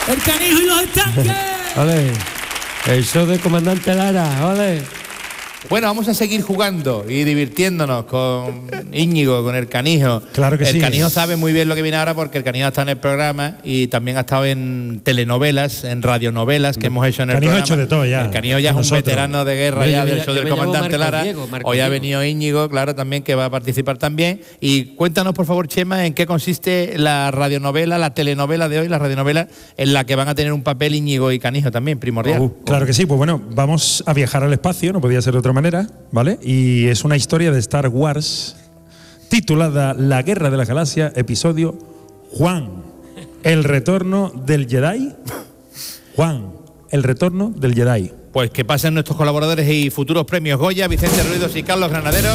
El Canijo y los estanques. Ole. El show del comandante Lara. Ole. Bueno, vamos a seguir jugando y divirtiéndonos con Íñigo, con el Canijo. Claro que sí. El Canijo sabe muy bien lo que viene ahora porque el Canijo ha estado en el programa y también ha estado en telenovelas, en radionovelas que hemos hecho en el Canijo programa. ha hecho de todo ya. El Canijo ya es un veterano de guerra ya del show del comandante Lara. Hoy ha venido Íñigo, claro, también que va a participar también. Y cuéntanos, por favor, Chema, en qué consiste la radionovela, la telenovela de hoy, la radionovela en la que van a tener un papel Íñigo y Canijo también, primordial. Claro que sí, pues bueno, vamos a viajar al espacio, no podía ser de otra manera, ¿vale? Y es una historia de Star Wars titulada La Guerra de la Galaxia, episodio Juan, el retorno del Jedi. Juan, el retorno del Jedi. Pues que pasen nuestros colaboradores y futuros premios Goya, Vicente Ruidos y Carlos Granadero.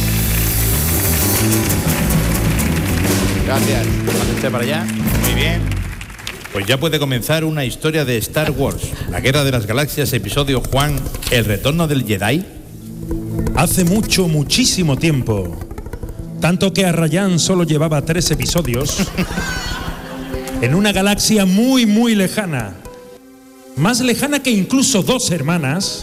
Gracias. Pásense para allá. Muy bien. Pues ya puede comenzar una historia de Star Wars, La Guerra de las Galaxias, episodio Juan, el retorno del Jedi. Hace mucho, muchísimo tiempo, tanto que a Ryan solo llevaba 3 episodios, en una galaxia muy, muy lejana, más lejana que incluso 2 hermanas,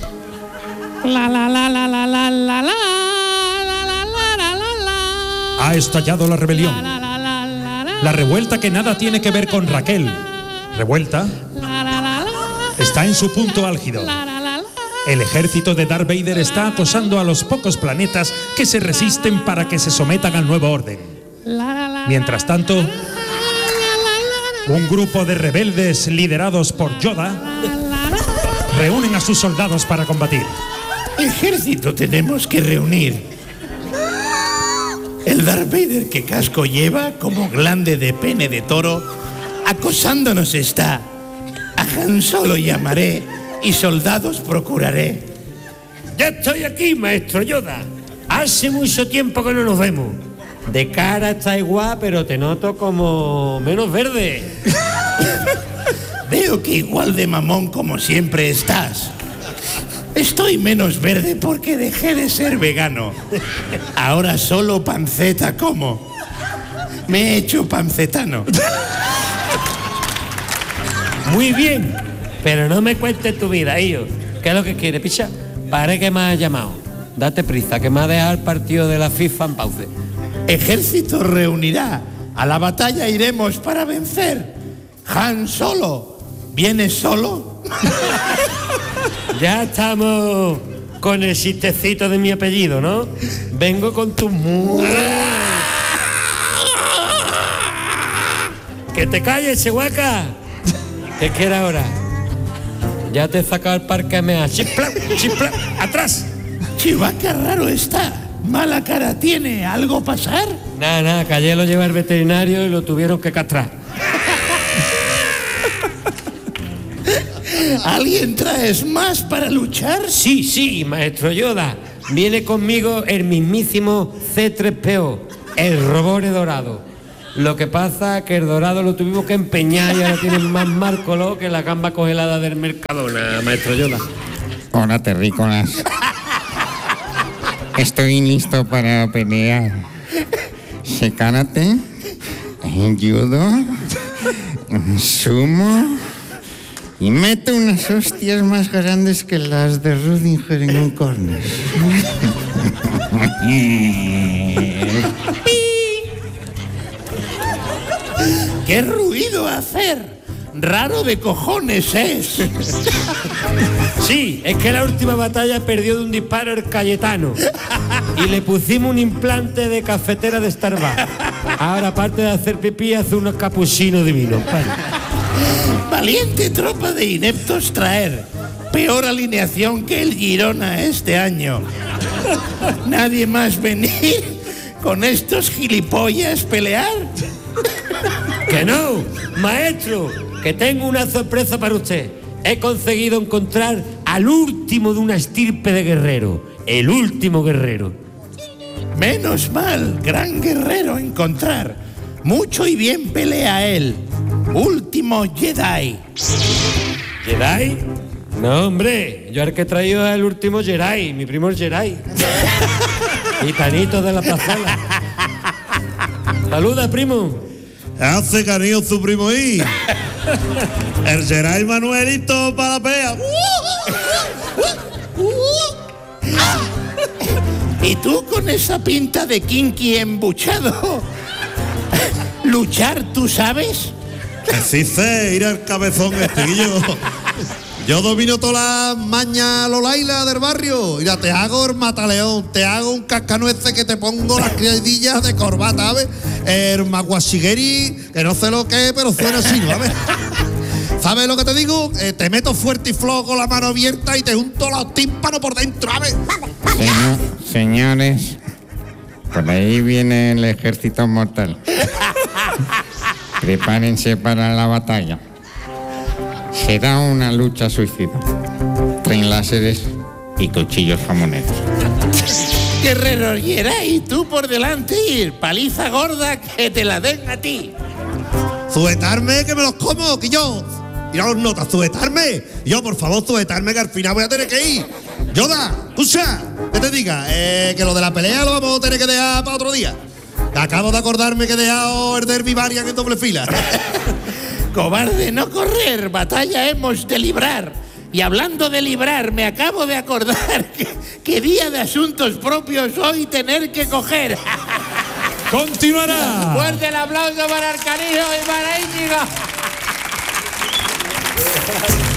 ha estallado la rebelión. La revuelta que nada tiene que ver con Raquel. Revuelta está en su punto álgido. El ejército de Darth Vader está acosando a los pocos planetas que se resisten para que se sometan al nuevo orden. Mientras tanto, un grupo de rebeldes liderados por Yoda reúnen a sus soldados para combatir. Ejército tenemos que reunir. El Darth Vader que casco lleva como glande de pene de toro, acosándonos está. A Han Solo llamaré y soldados procuraré. Ya estoy aquí, maestro Yoda. Hace mucho tiempo que no nos vemos. De cara está igual, pero te noto como menos verde. Veo que igual de mamón como siempre estás. Estoy menos verde porque dejé de ser vegano. Ahora solo panceta como. Me he hecho pancetano. Muy bien, pero no me cuentes tu vida, hijo. ¿Qué es lo que quieres, picha? Parece que me has llamado. Date prisa, que me ha dejado el partido de la FIFA en pausa. Ejército reunirá. A la batalla iremos para vencer. Han Solo, ¿vienes solo? Ya estamos con el chistecito de mi apellido, ¿no? Vengo con tu... ¡Que te calles, Chihuahua! ¿Qué quieres ahora? Ya te he sacado el parque mea. ¡Chipla! ¡Chipla! ¡Atrás! Chivaca raro está. Mala cara tiene. ¿Algo pasar? Nada, que ayer lo lleva el veterinario y lo tuvieron que castrar. ¿Alguien traes más para luchar? Sí, maestro Yoda. Viene conmigo el mismísimo C3PO, el robore dorado. Lo que pasa es que el dorado lo tuvimos que empeñar y ahora tienen más márcolo que la gamba congelada del Mercadona, maestro Yoda. Hola, terrícolas. Estoy listo para pelear. Sé karate, judo, sumo y meto unas hostias más grandes que las de Rudinger en un córner. ¡Qué ruido hacer! Raro de cojones es. Sí, es que la última batalla perdió de un disparo el Cayetano y le pusimos un implante de cafetera de Starbucks. Ahora, aparte de hacer pipí, hace unos capuchinos divinos. Valiente tropa de ineptos traer. Peor alineación que el Girona este año. Nadie más venir con estos gilipollas pelear. ¡Que no! ¡Maestro! Que tengo una sorpresa para usted. He conseguido encontrar al último de una estirpe de guerrero. El último guerrero. Menos mal, gran guerrero encontrar. Mucho y bien pelea él. Último Jedi. ¿Jedi? No, hombre. Yo el que he traído es el último Jedi. Mi primo es Jedi. Gitanito de la plazuela. Saluda, primo. Hace cariño su primo ahí. El Geray Manuelito para la pea. ¿Y tú con esa pinta de kinky embuchado? ¿Luchar tú sabes? Que sí sé, ir al cabezón Guillo. Yo domino todas las mañas Lolaila del barrio. Mira, te hago el mataleón, te hago un cascanueces que te pongo las criadillas de corbata, ¿sabes? El maguashigueri, que no sé lo que es, pero suena así, ¿sabes? ¿Sabes lo que te digo? Te meto fuerte y flojo con la mano abierta y te junto los tímpanos por dentro, ¿sabes? Señores, por ahí viene el ejército mortal. Prepárense para la batalla. Será una lucha suicida. Traen láseres y cuchillos jamoneros. Guerrero Geray, tú por delante ir. Paliza gorda que te la den a ti. Sujetarme que me los como, que yo. Mira los notas, sujetarme. Yo, por favor, sujetarme que al final voy a tener que ir. Yoda, escucha, que te diga, que lo de la pelea lo vamos a tener que dejar para otro día. Acabo de acordarme que he dejado el derbi varian en doble fila. Cobarde, no correr, batalla hemos de librar. Y hablando de librar, me acabo de acordar que día de asuntos propios hoy tener que coger. ¡Continuará! Fuerte el aplauso para Arcanijo y para Íñigo.